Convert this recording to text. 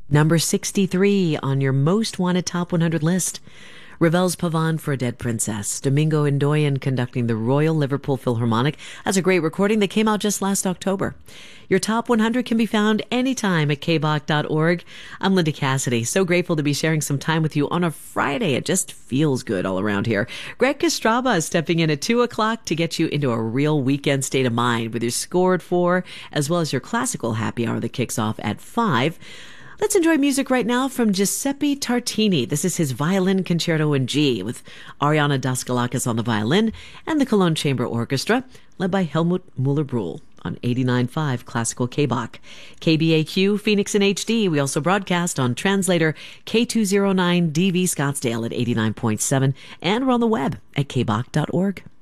Number 63 on your most wanted top 100 list. Ravel's Pavane for a Dead Princess. Domingo Ndoyen conducting the Royal Liverpool Philharmonic. That's a great recording that came out just last October. Your top 100 can be found anytime at kbach.org. I'm Linda Cassidy. So grateful to be sharing some time with you on a Friday. It just feels good all around here. Greg Kostraba is stepping in at 2 o'clock to get you into a real weekend state of mind with your score at 4, as well as your classical happy hour that kicks off at 5. Let's enjoy music right now from Giuseppe Tartini. This is his Violin Concerto in G with Ariana Daskalakis on the violin and the Cologne Chamber Orchestra, led by Helmut Muller-Brühl on 89.5 Classical KBach. KBAQ, Phoenix in HD. We also broadcast on translator K209 DV Scottsdale at 89.7, and we're on the web at kbach.org.